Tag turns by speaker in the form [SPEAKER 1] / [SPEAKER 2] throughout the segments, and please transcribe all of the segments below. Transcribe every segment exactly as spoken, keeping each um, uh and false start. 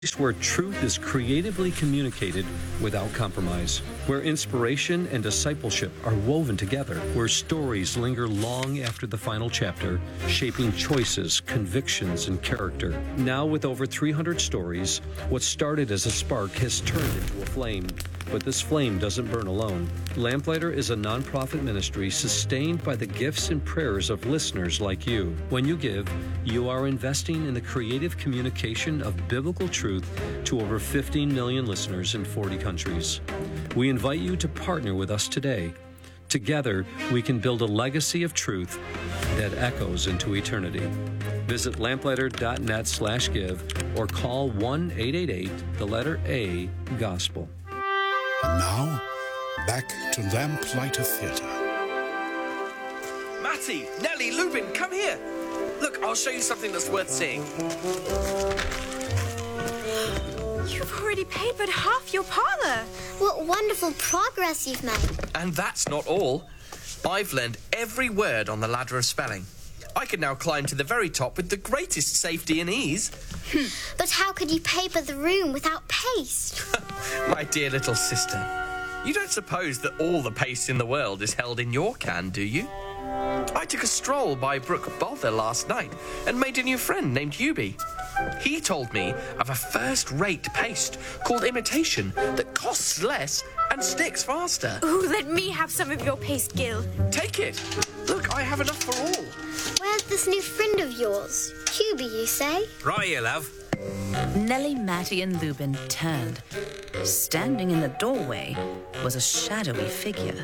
[SPEAKER 1] where truth is creatively communicated without compromise, where inspiration and discipleship are woven together, where stories linger long after the final chapter, shaping choices, convictions, and character. Now, with over three hundred stories, what started as a spark has turned into a flame. But this flame doesn't burn alone. Lamplighter is a nonprofit ministry sustained by the gifts and prayers of listeners like you. When you give, you are investing in the creative communication of biblical truth to over fifteen million listeners in forty countries. We invite you to partner with us today. Together, we can build a legacy of truth that echoes into eternity. Visit lamplighter.net slash give or call one eight eight eight, the letter A, gospel.
[SPEAKER 2] And now, back to Lamplighter Theatre.
[SPEAKER 3] Matty, Nellie, Lubin, come here. Look, I'll show you something that's worth seeing.
[SPEAKER 4] You've already papered half your parlour.
[SPEAKER 5] What wonderful progress you've made.
[SPEAKER 3] And that's not all. I've learned every word on the ladder of spelling. I can now climb to the very top with the greatest safety and ease.
[SPEAKER 5] But how could you paper the room without paste?
[SPEAKER 3] My dear little sister, you don't suppose that all the paste in the world is held in your can, do you? I took a stroll by Brook Bother last night and made a new friend named Hubie. He told me of a first-rate paste called Imitation that costs less and sticks faster.
[SPEAKER 4] Ooh, let me have some of your paste, Gil.
[SPEAKER 3] Take it. Look, I have enough for all.
[SPEAKER 5] Where's this new friend of yours? Hubie, you say?
[SPEAKER 6] Right here, love.
[SPEAKER 7] Nellie, Matty and Lubin turned. Standing in the doorway was a shadowy figure.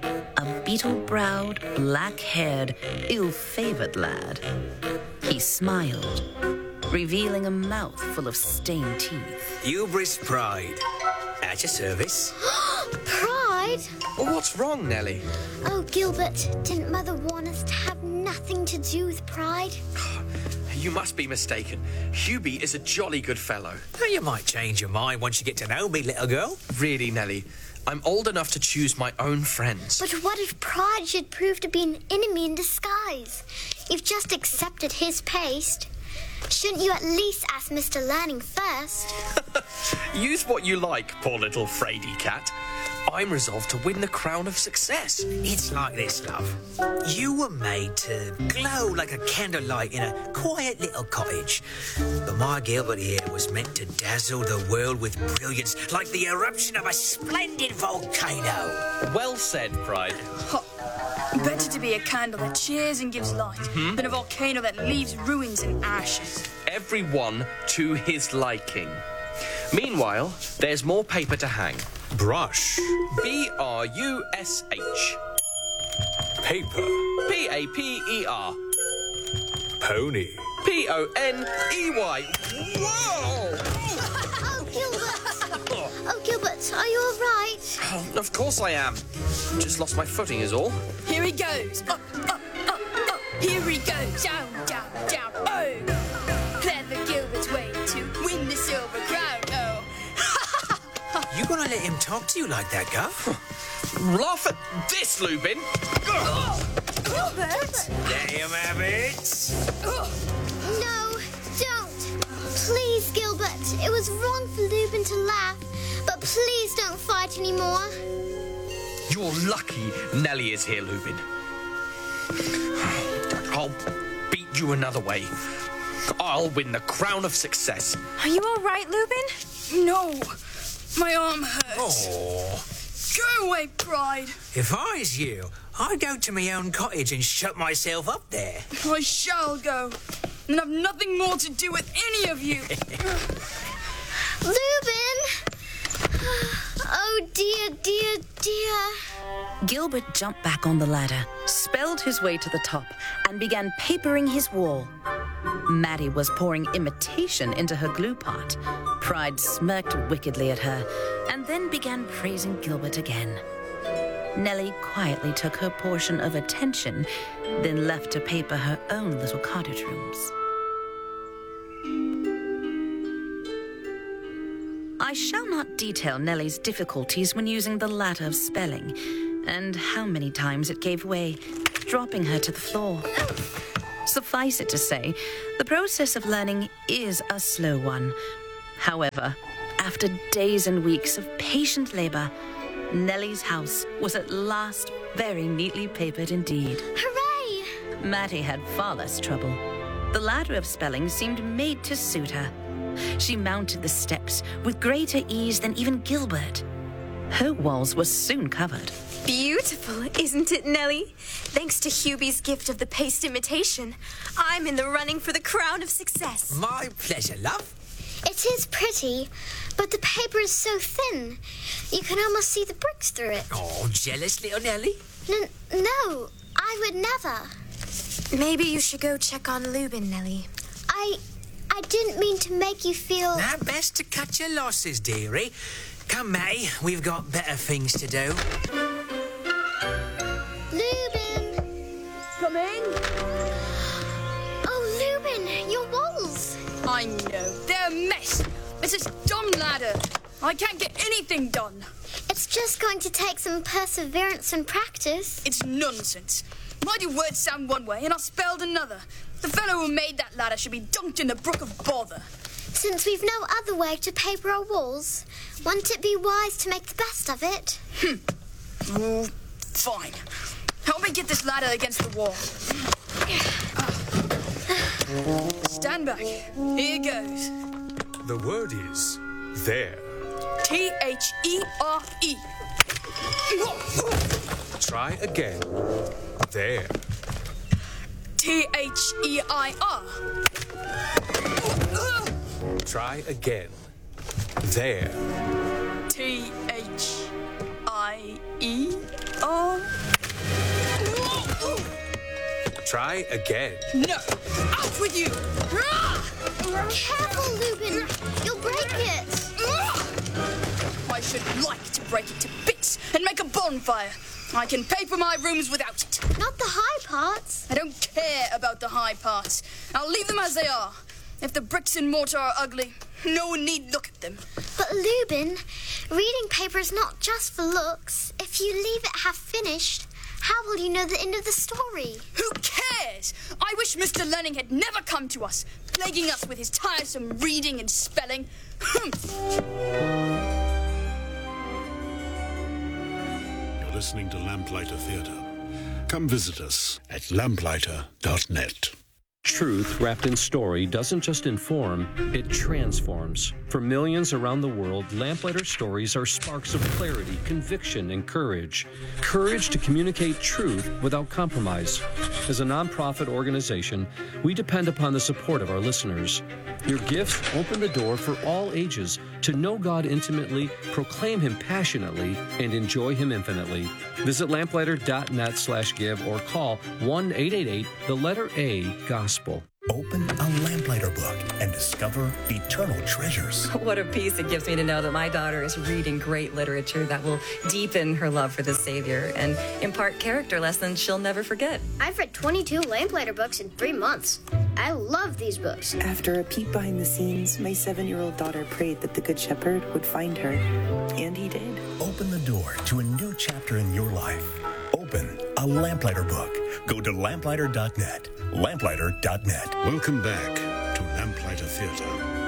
[SPEAKER 7] A beetle-browed, black-haired, ill-favoured lad. He smiled, revealing a mouth full of stained teeth.
[SPEAKER 6] Hubris Pride. At your service.
[SPEAKER 5] Pride?
[SPEAKER 3] Well, what's wrong, Nellie?
[SPEAKER 5] Oh, Gilbert, didn't Mother warn us to have nothing to do with pride?
[SPEAKER 3] You must be mistaken. Hubie is a jolly good fellow.
[SPEAKER 6] Well, you might change your mind once you get to know me, little girl.
[SPEAKER 3] Really, Nellie, I'm old enough to choose my own friends.
[SPEAKER 5] But what if pride should prove to be an enemy in disguise? You've just accepted his paste. Shouldn't you at least ask Mister Learning first?
[SPEAKER 3] Use what you like, poor little fraidy cat. I'm resolved to win the crown of success.
[SPEAKER 6] It's like this, love. You were made to glow like a candlelight in a quiet little cottage. But my Gilbert here was meant to dazzle the world with brilliance like the eruption of a splendid volcano.
[SPEAKER 3] Well said, Pride.
[SPEAKER 8] Ha. Better to be a candle that cheers and gives light mm-hmm. than a volcano that leaves ruins and ashes.
[SPEAKER 3] Everyone to his liking. Meanwhile, there's more paper to hang.
[SPEAKER 6] Brush.
[SPEAKER 3] B R U S H.
[SPEAKER 6] Paper.
[SPEAKER 3] P A P E R.
[SPEAKER 6] Pony.
[SPEAKER 3] P O N E Y. Whoa!
[SPEAKER 5] Oh, Gilbert! Oh, Gilbert, are you all right?
[SPEAKER 3] Oh, of course I am. Just lost my footing is all.
[SPEAKER 8] Here he goes. Up, up, up, up. Here he goes. Down, down, down. Oh! Clever Gilbert's way to win the silver crown. Oh!
[SPEAKER 6] You gonna let him talk to you like that, Guff?
[SPEAKER 3] Laugh at this, Lubin.
[SPEAKER 8] Oh. Gilbert!
[SPEAKER 6] Damn habits.
[SPEAKER 5] No, don't. Please, Gilbert. It was wrong for Lubin to laugh, but please don't fight anymore.
[SPEAKER 3] You're lucky Nellie is here, Lubin. I'll beat you another way. I'll win the crown of success.
[SPEAKER 4] Are you all right, Lubin?
[SPEAKER 8] No. My arm hurts.
[SPEAKER 6] Oh.
[SPEAKER 8] Go away, Pride.
[SPEAKER 6] If I was you, I'd go to my own cottage and shut myself up there.
[SPEAKER 8] I shall go, and have nothing more to do with any of you.
[SPEAKER 5] Lubin! Oh, dear, dear, dear.
[SPEAKER 7] Gilbert jumped back on the ladder, spelled his way to the top, and began papering his wall. Maddie was pouring imitation into her glue pot. Pride smirked wickedly at her, and then began praising Gilbert again. Nellie quietly took her portion of attention, then left to paper her own little cottage rooms. I shall not detail Nellie's difficulties when using the ladder of spelling, and how many times it gave way, dropping her to the floor. Suffice it to say, the process of learning is a slow one. However, after days and weeks of patient labor, Nellie's house was at last very neatly papered indeed.
[SPEAKER 5] Hooray!
[SPEAKER 7] Mattie had far less trouble. The ladder of spelling seemed made to suit her. She mounted the steps with greater ease than even Gilbert. Her walls were soon covered.
[SPEAKER 4] Beautiful, isn't it, Nellie? Thanks to Hubie's gift of the paste imitation, I'm in the running for the crown of success.
[SPEAKER 6] My pleasure, love.
[SPEAKER 5] It is pretty, but the paper is so thin. You can almost see the bricks through it.
[SPEAKER 6] Oh, jealous little Nellie.
[SPEAKER 5] N- no, I would never.
[SPEAKER 4] Maybe you should go check on Lubin, Nellie.
[SPEAKER 5] I... I didn't mean to make you feel...
[SPEAKER 6] Now, best to cut your losses, dearie. Come, Matty, we've got better things to do.
[SPEAKER 5] Lubin!
[SPEAKER 8] Come in.
[SPEAKER 5] Oh, Lubin, your walls.
[SPEAKER 8] I know. They're a mess. It's this dumb ladder. I can't get anything done.
[SPEAKER 5] It's just going to take some perseverance and practice.
[SPEAKER 8] It's nonsense. Why do words sound one way and are spelled another? The fellow who made that ladder should be dunked in the brook of bother.
[SPEAKER 5] Since we've no other way to paper our walls, wouldn't it be wise to make the best of it?
[SPEAKER 8] Hmm. Oh, fine. Help me get this ladder against the wall. Stand back. Here goes.
[SPEAKER 9] The word is there.
[SPEAKER 8] T H E R E.
[SPEAKER 9] Try again. There.
[SPEAKER 8] T H E I R.
[SPEAKER 9] Try again. There.
[SPEAKER 8] T H I E R.
[SPEAKER 9] Try again.
[SPEAKER 8] No! Out with you!
[SPEAKER 5] Careful, Lubin! You'll break it!
[SPEAKER 8] I should like to break it to bits and make a bonfire. I can paper my rooms without it.
[SPEAKER 5] Not the high parts.
[SPEAKER 8] I don't care about the high parts. I'll leave them as they are. If the bricks and mortar are ugly, no one need look at them.
[SPEAKER 5] But Lubin, reading paper is not just for looks. If you leave it half finished, how will you know the end of the story?
[SPEAKER 8] Who cares? I wish Mister Learning had never come to us, plaguing us with his tiresome reading and spelling.
[SPEAKER 2] You're listening to Lamplighter Theatre. Come visit us at lamplighter dot net.
[SPEAKER 1] Truth wrapped in story doesn't just inform, it transforms. For millions around the world, Lamplighter stories are sparks of clarity, conviction, and courage. Courage to communicate truth without compromise. As a nonprofit organization, we depend upon the support of our listeners. Your gifts open the door for all ages to know God intimately, proclaim Him passionately, and enjoy Him infinitely. Visit lamplighter dot net slash give or call one eight eight eight, the letter A, Gospel.
[SPEAKER 10] Open a Lamplighter book and discover eternal treasures.
[SPEAKER 11] What a peace it gives me to know that my daughter is reading great literature that will deepen her love for the Savior and impart character lessons she'll never forget.
[SPEAKER 12] I've read twenty-two Lamplighter books in three months. I love these books.
[SPEAKER 13] After a peek behind the scenes, my seven-year-old daughter prayed that the Good Shepherd would find her, and he did.
[SPEAKER 10] Open the door to a new chapter in your life. Open a Lamplighter book. Go to lamplighter dot net. lamplighter dot net.
[SPEAKER 2] Welcome back to Lamplighter Theatre.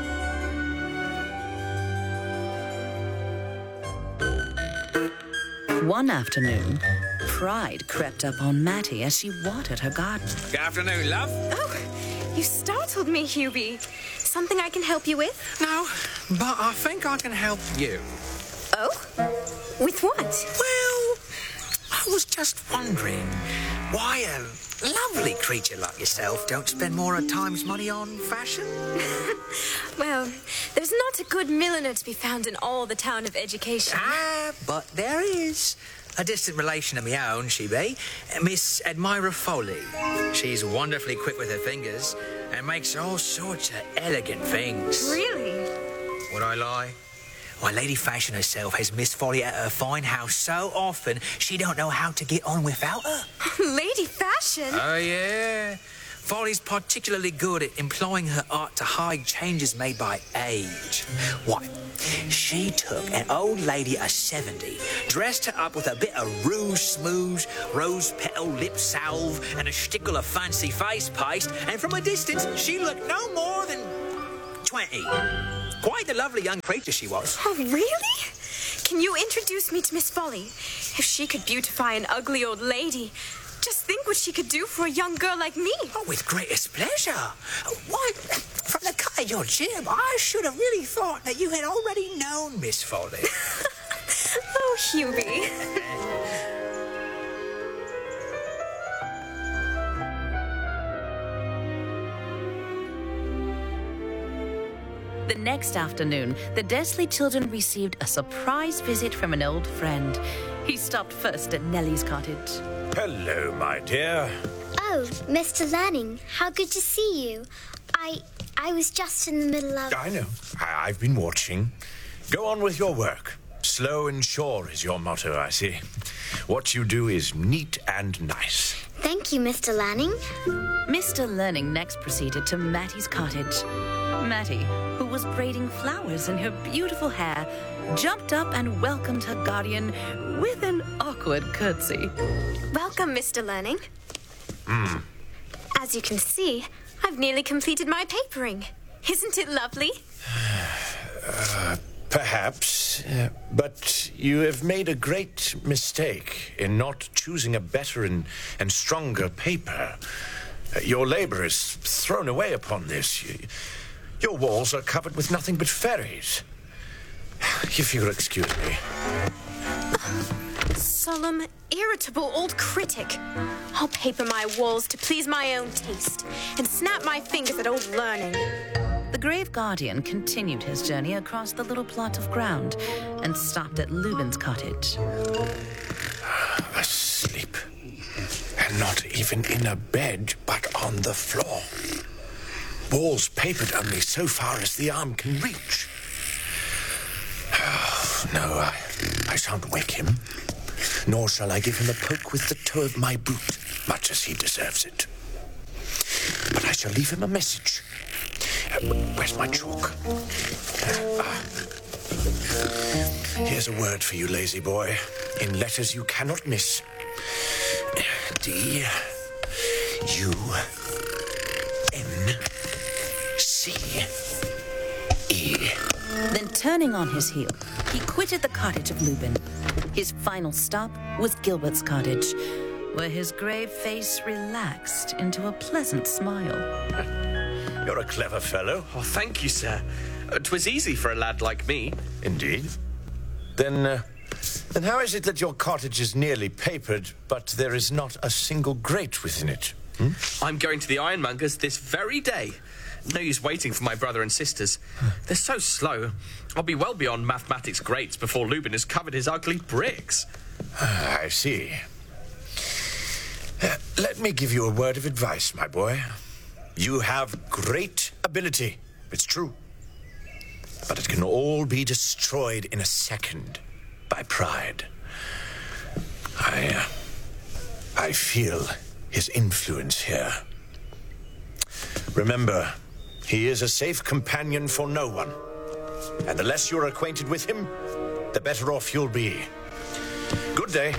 [SPEAKER 7] One afternoon, pride crept up on Mattie as she watered her garden.
[SPEAKER 6] Good afternoon, love.
[SPEAKER 4] Oh, you startled me, Hubie. Something I can help you with?
[SPEAKER 6] No, but I think I can help you.
[SPEAKER 4] Oh? With what?
[SPEAKER 6] Well, I was just wondering why a lovely creature like yourself don't spend more of time's money on fashion.
[SPEAKER 4] Well, there's not a good milliner to be found in all the town of Education.
[SPEAKER 6] Ah, but there is. A distant relation of my own, she be. Miss Admira Foley. She's wonderfully quick with her fingers and makes all sorts of elegant things.
[SPEAKER 4] Really?
[SPEAKER 6] Would I lie? Why, Lady Fashion herself has Miss Foley at her fine house so often she don't know how to get on without her.
[SPEAKER 4] Lady Fashion?
[SPEAKER 6] Oh, yeah. Foley's particularly good at employing her art to hide changes made by age. Why, she took an old lady of seventy, dressed her up with a bit of rouge smooge, rose petal lip salve, and a stickle of fancy face paste, and from a distance, she looked no more than twenty. Quite a lovely young creature she was.
[SPEAKER 4] Oh, really? Can you introduce me to Miss Folly? If she could beautify an ugly old lady, just think what she could do for a young girl like me.
[SPEAKER 6] Oh, with greatest pleasure. Why, from the cut of your jib, I should have really thought that you had already known Miss Folly.
[SPEAKER 4] Oh, Hubie.
[SPEAKER 7] The next afternoon, the Desley children received a surprise visit from an old friend. He stopped first at Nellie's cottage.
[SPEAKER 14] Hello, my dear.
[SPEAKER 5] Oh, Mister Lanning, how good to see you. I I was just in the middle of...
[SPEAKER 14] I know. I- I've been watching. Go on with your work. Slow and sure is your motto, I see. What you do is neat and nice.
[SPEAKER 5] Thank you, Mister Lanning.
[SPEAKER 7] Mister Lanning next proceeded to Mattie's cottage. Mattie, who was braiding flowers in her beautiful hair, jumped up and welcomed her guardian with an awkward curtsy.
[SPEAKER 4] Welcome, Mister Lanning.
[SPEAKER 14] Hmm.
[SPEAKER 4] As you can see, I've nearly completed my papering. Isn't it lovely?
[SPEAKER 14] Uh, perhaps. Uh, but you have made a great mistake in not choosing a better and, and stronger paper. Uh, your labor is thrown away upon this. You, your walls are covered with nothing but fairies. If you'll excuse me.
[SPEAKER 4] Solemn, irritable old critic. I'll paper my walls to please my own taste and snap my fingers at old learning.
[SPEAKER 7] The grave guardian continued his journey across the little plot of ground and stopped at Lubin's cottage.
[SPEAKER 14] Asleep. And not even in a bed, but on the floor. Walls papered only so far as the arm can reach. Oh, no, I, I shan't wake him. Nor shall I give him a poke with the toe of my boot, much as he deserves it. But I shall leave him a message. Uh, where's my chalk? Uh, ah. Here's a word for you, lazy boy, in letters you cannot miss. D U N C E.
[SPEAKER 7] Then, turning on his heel, he quitted the cottage of Lubin. His final stop was Gilbert's cottage, where his grave face relaxed into a pleasant smile.
[SPEAKER 14] You're a clever fellow.
[SPEAKER 3] Oh, thank you, sir. Uh, 'twas easy for a lad like me.
[SPEAKER 14] Indeed. Then, uh, then how is it that your cottage is nearly papered, but there is not a single grate within it? Hmm?
[SPEAKER 3] I'm going to the ironmonger's this very day. No use waiting for my brother and sisters. They're so slow. I'll be well beyond mathematics grates before Lubin has covered his ugly bricks.
[SPEAKER 14] I see. Uh, let me give you a word of advice, my boy. You have great ability. It's true. But it can all be destroyed in a second by pride. I, uh, I feel his influence here. Remember, he is a safe companion for no one. And the less you're acquainted with him, the better off you'll be. Good day.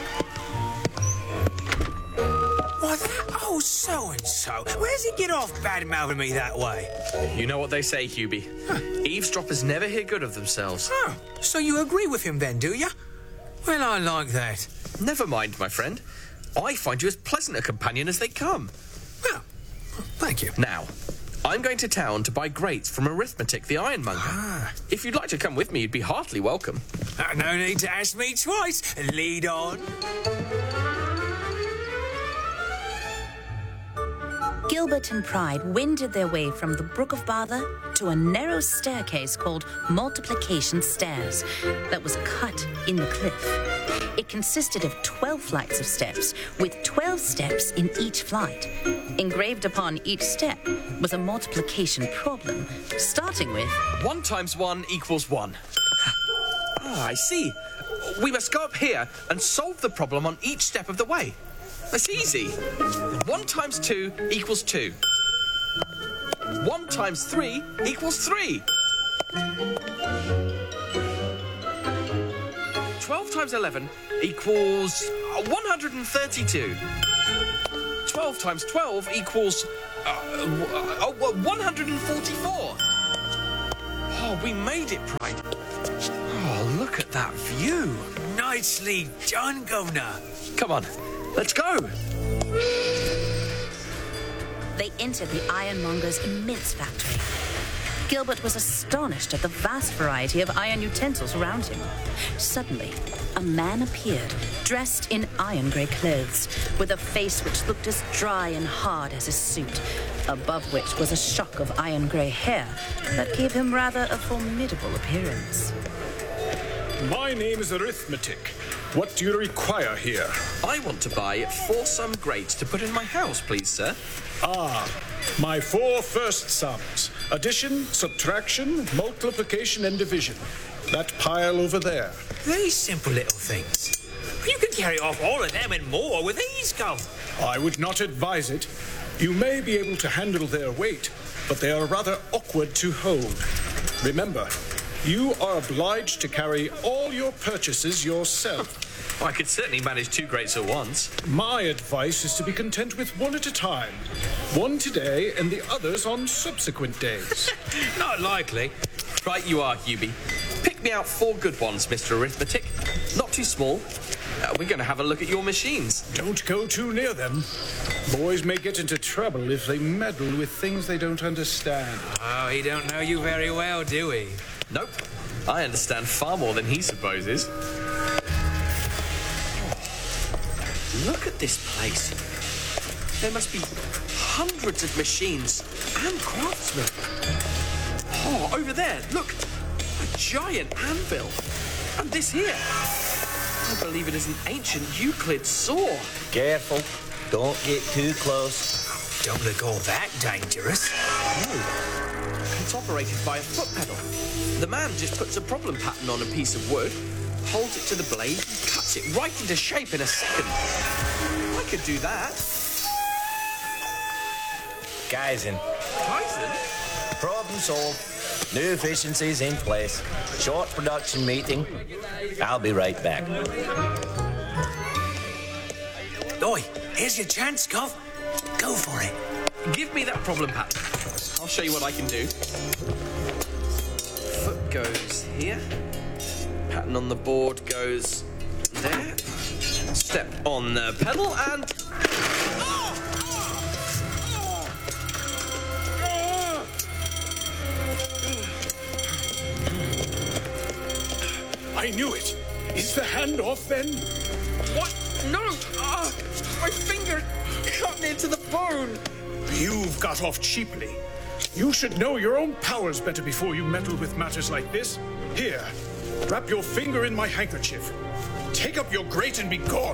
[SPEAKER 6] What? Oh, so-and-so. Where's he get off bad-mouthing me that way?
[SPEAKER 3] You know what they say, Hubie. Huh. Eavesdroppers never hear good of themselves.
[SPEAKER 6] Oh, so you agree with him then, do you? Well, I like that.
[SPEAKER 3] Never mind, my friend. I find you as pleasant a companion as they come.
[SPEAKER 6] Well, thank you.
[SPEAKER 3] Now, I'm going to town to buy grates from Arithmetic, the ironmonger.
[SPEAKER 6] Ah.
[SPEAKER 3] If you'd like to come with me, you'd be heartily welcome.
[SPEAKER 6] Uh, no need to ask me twice. Lead on.
[SPEAKER 7] Gilbert and Pride wended their way from the Brook of Bother to a narrow staircase called Multiplication Stairs that was cut in the cliff. It consisted of twelve flights of steps, with twelve steps in each flight. Engraved upon each step was a multiplication problem, starting with...
[SPEAKER 3] One times one equals one. Ah, I see. We must go up here and solve the problem on each step of the way. That's easy. One times two equals two. One times three equals three. Twelve times eleven equals one hundred thirty-two. Twelve times twelve equals uh, uh, uh, one hundred forty-four. Oh, we made it, Pride. Oh, look at that view.
[SPEAKER 6] Nicely done, Governor.
[SPEAKER 3] Come on, let's go.
[SPEAKER 7] They entered the ironmonger's immense factory. Gilbert was astonished at the vast variety of iron utensils around him. Suddenly, a man appeared, dressed in iron-grey clothes, with a face which looked as dry and hard as his suit, above which was a shock of iron-grey hair that gave him rather a formidable appearance.
[SPEAKER 2] My name is Arithmetic. What do you require here?
[SPEAKER 3] I want to buy four sum grades to put in my house, please, sir.
[SPEAKER 2] Ah, my four first sums. Addition, subtraction, multiplication, and division. That pile over there.
[SPEAKER 6] Very simple little things. You can carry off all of them and more with ease, Gov.
[SPEAKER 2] I would not advise it. You may be able to handle their weight, but they are rather awkward to hold. Remember, you are obliged to carry all your purchases yourself.
[SPEAKER 3] I could certainly manage two grades at once.
[SPEAKER 2] My advice is to be content with one at a time. One today and the others on subsequent days.
[SPEAKER 6] Not likely.
[SPEAKER 3] Right you are, Hubie. Pick me out four good ones, Mister Arithmetic. Not too small. Uh, we're going to have a look at your machines.
[SPEAKER 2] Don't go too near them. Boys may get into trouble if they meddle with things they don't understand.
[SPEAKER 6] Oh, he don't know you very well, do he?
[SPEAKER 3] Nope. I understand far more than he supposes. Look at this place. There must be hundreds of machines and craftsmen. Oh, over there, look. A giant anvil. And this here. I believe it is an ancient Euclid saw.
[SPEAKER 15] Careful. Don't get too close.
[SPEAKER 6] Don't look all that dangerous.
[SPEAKER 3] No. It's operated by a foot pedal. The man just puts a problem pattern on a piece of wood, holds it to the blade, and cuts it right into shape in a second. I could do that.
[SPEAKER 15] Kaizen.
[SPEAKER 3] Kaizen?
[SPEAKER 15] Problem solved. New efficiencies in place. Short production meeting. I'll be right back.
[SPEAKER 6] Oi, here's your chance, Gov. Go for it.
[SPEAKER 3] Give me that problem pattern. I'll show you what I can do. Foot goes here. Pattern on the board goes there. Step on the pedal and...
[SPEAKER 2] I knew it. Is the hand off then?
[SPEAKER 3] What? No! Ah, my finger cut into the bone.
[SPEAKER 2] You've got off cheaply. You should know your own powers better before you meddle with matters like this. Here, wrap your finger in my handkerchief. Take up your grate and be gone.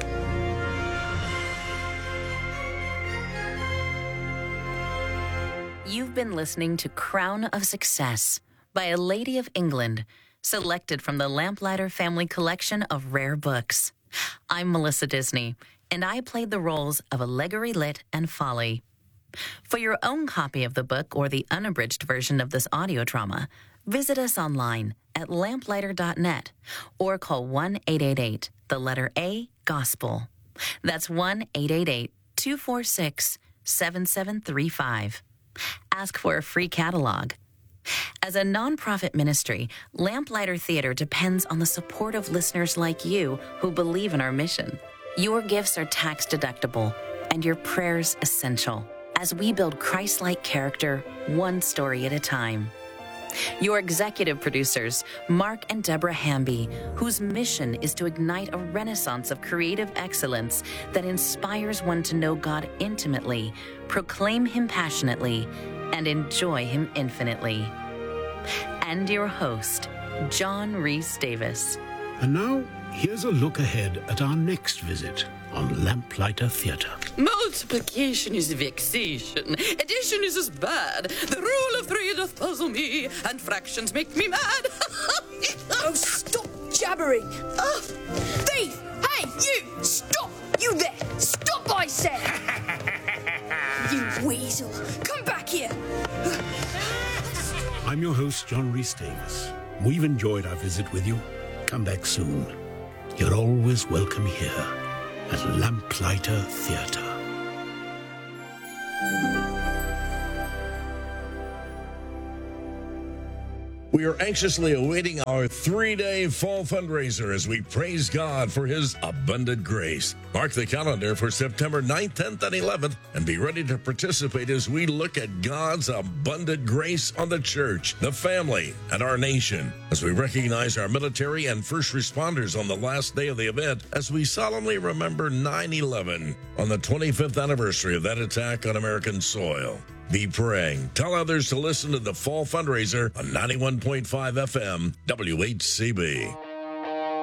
[SPEAKER 7] You've been listening to Crown of Success by A Lady of England, selected from the Lamplighter family collection of rare books. I'm Melissa Disney, and I played the roles of Allegory Lit and Folly. For your own copy of the book or the unabridged version of this audio drama, visit us online at lamplighter dot net or call one eight eight eight, the letter A, Gospel. That's one eight eight eight, two four six, seven seven three five. Ask for a free catalog. As a nonprofit ministry, Lamplighter Theater depends on the support of listeners like you who believe in our mission. Your gifts are tax deductible and your prayers essential as we build Christ-like character one story at a time. Your executive producers, Mark and Deborah Hamby, whose mission is to ignite a renaissance of creative excellence that inspires one to know God intimately, proclaim Him passionately, and enjoy Him infinitely. And your host, John Rhys Davis.
[SPEAKER 2] And now, here's a look ahead at our next visit on Lamplighter Theatre.
[SPEAKER 16] Multiplication is vexation. Addition is as bad. The rule of three doth puzzle me, and fractions make me mad.
[SPEAKER 8] Oh, stop jabbering. Oh, thief! Hey, you! Stop! You there! Stop, I said! You weasel! Come back here!
[SPEAKER 2] I'm your host, John Rhys Davis. We've enjoyed our visit with you. Come back soon. You're always welcome here at Lamplighter Theatre.
[SPEAKER 17] We are anxiously awaiting our three-day fall fundraiser as we praise God for his abundant grace. Mark the calendar for September ninth, tenth, and eleventh, and be ready to participate as we look at God's abundant grace on the church, the family, and our nation, as we recognize our military and first responders on the last day of the event, as we solemnly remember nine eleven on the twenty-fifth anniversary of that attack on American soil. Be praying. Tell others to listen to the fall fundraiser on ninety-one point five F M W H C B.